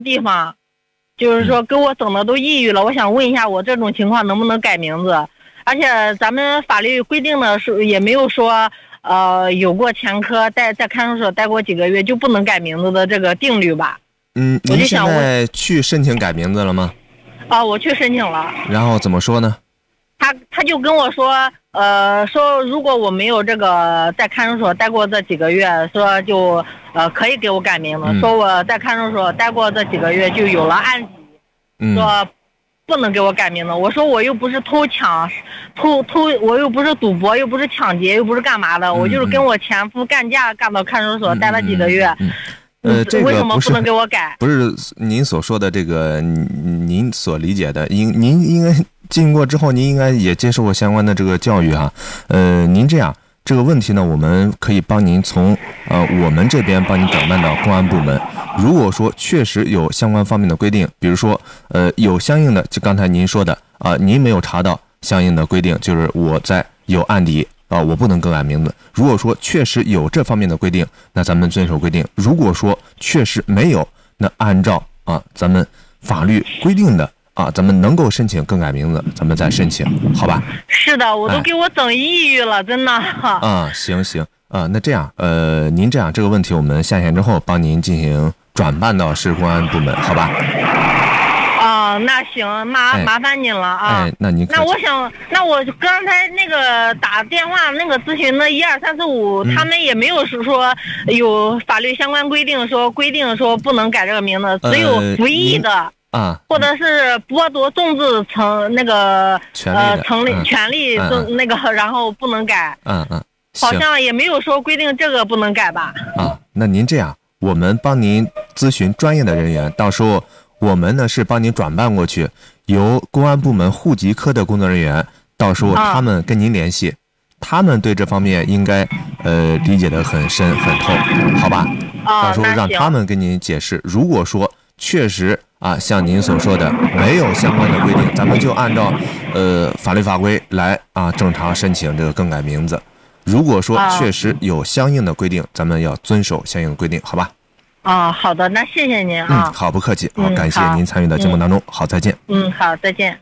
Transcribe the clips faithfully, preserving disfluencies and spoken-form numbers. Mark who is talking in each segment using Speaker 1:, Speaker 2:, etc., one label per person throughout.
Speaker 1: 地方，就是说给我整的都抑郁了。我想问一下，我这种情况能不能改名字？而且咱们法律规定的是也没有说，呃，有过前科待在看守所待过几个月就不能改名字的这个定律吧？
Speaker 2: 嗯，您现在去申请改名字了吗？
Speaker 1: 啊，我去申请了。
Speaker 2: 然后怎么说呢？
Speaker 1: 他他就跟我说，呃，说如果我没有这个在看守所待过这几个月，说就呃可以给我改名字，嗯、说我在看守所待过这几个月就有了案底，嗯、说不能给我改名字。我说我又不是偷抢，偷偷我又不是赌博，又不是抢劫，又不是干嘛的，嗯、我就是跟我前夫干架，干到看守所待了几个月。
Speaker 2: 嗯嗯嗯呃，这个
Speaker 1: 为什么不能给我改？
Speaker 2: 不是您所说的这个，您所理解的，应您应该经过之后，您应该也接受过相关的这个教育哈。呃，您这样这个问题呢，我们可以帮您从呃我们这边帮您转办到公安部门。如果说确实有相关方面的规定，比如说呃有相应的，就刚才您说的啊、呃，您没有查到相应的规定，就是我在有案底。啊，我不能更改名字。如果说确实有这方面的规定，那咱们遵守规定；如果说确实没有，那按照啊咱们法律规定的啊，咱们能够申请更改名字，咱们再申请，好吧？
Speaker 1: 是的，我都给我整抑郁了，哎、真的。
Speaker 2: 啊，行行啊，那这样，呃，您这样这个问题，我们下线之后帮您进行转办到市公安部门，好吧？
Speaker 1: 啊，那行，麻麻烦您了啊。
Speaker 2: 哎，那您
Speaker 1: 那我想，那我刚才那个打电话那个咨询的一二三四五，他们也没有说有法律相关规定说规定说不能改这个名字，只有服役的
Speaker 2: 啊，
Speaker 1: 或者是剥夺政治成那个呃成立权利那个，然后不能改。
Speaker 2: 嗯嗯，
Speaker 1: 好像也没有说规定这个不能改吧？
Speaker 2: 啊，那您这样，我们帮您咨询专业的人员，到时候。我们呢是帮您转办过去，由公安部门户籍科的工作人员，到时候他们跟您联系，啊、他们对这方面应该呃理解得很深很透，好吧？
Speaker 1: 啊、
Speaker 2: 到时候让他们跟您解释。如果说确实啊像您所说的没有相关的规定，咱们就按照呃法律法规来啊正常申请这个更改名字。如果说确实有相应的规定，咱们要遵守相应的规定，好吧？
Speaker 1: 啊，好的，那谢谢您啊。
Speaker 2: 嗯，好，不客气，好，感谢您参与到节目当中，嗯、好，再见。
Speaker 1: 嗯，好，再见。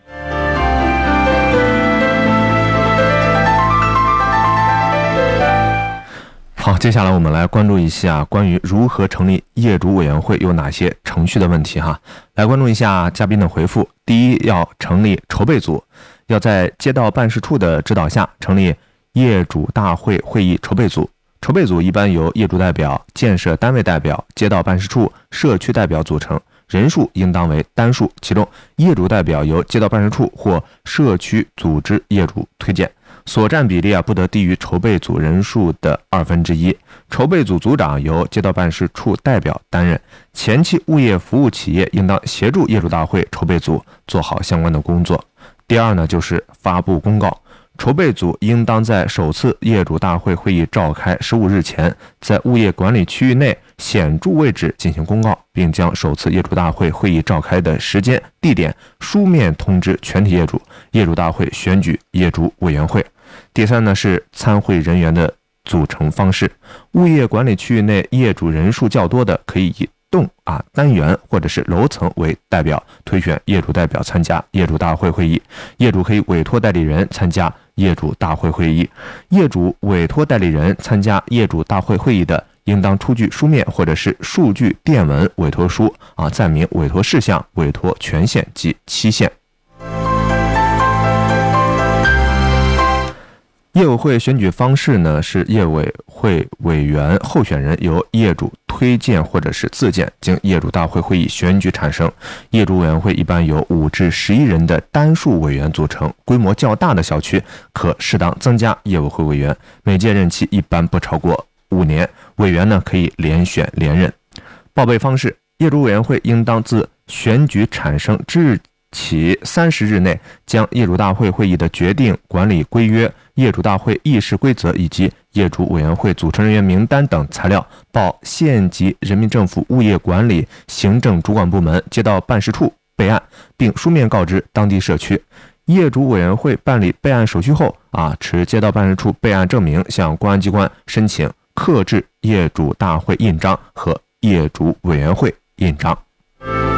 Speaker 2: 好，接下来我们来关注一下关于如何成立业主委员会有哪些程序的问题哈。来关注一下嘉宾的回复。第一，要成立筹备组，要在街道办事处的指导下成立业主大会会议筹备组。筹备组一般由业主代表、建设单位代表、街道办事处、社区代表组成，人数应当为单数。其中，业主代表由街道办事处或社区组织业主推荐，所占比例啊不得低于筹备组人数的二分之一。筹备组组长由街道办事处代表担任。前期物业服务企业应当协助业主大会筹备组做好相关的工作。第二呢，就是发布公告。筹备组应当在首次业主大会会议召开十五日前，在物业管理区域内显著位置进行公告，并将首次业主大会会议召开的时间、地点书面通知全体业主。业主大会选举业主委员会。第三呢，是参会人员的组成方式。物业管理区域内业主人数较多的，可以以栋啊单元或者是楼层为代表，推选业主代表参加业主大会会议。业主可以委托代理人参加业主大会会议。业主委托代理人参加业主大会会议的，应当出具书面或者是数据电文委托书啊，载明委托事项、委托权限及期限。业委会选举方式呢，是业委会委员候选人由业主推荐或者是自荐，经业主大会会议选举产生。业主委员会一般由五至十一人的单数委员组成，规模较大的小区可适当增加业委会委员，每届任期一般不超过五年，委员呢可以连选连任。报备方式，业主委员会应当自选举产生之日起三十日内，将业主大会会议的决定、管理规约、业主大会议事规则以及业主委员会组成人员名单等材料报县级人民政府物业管理行政主管部门街道办事处备案，并书面告知当地社区。业主委员会办理备案手续后啊，持街道办事处备案证明向公安机关申请刻制业主大会印章和业主委员会印章。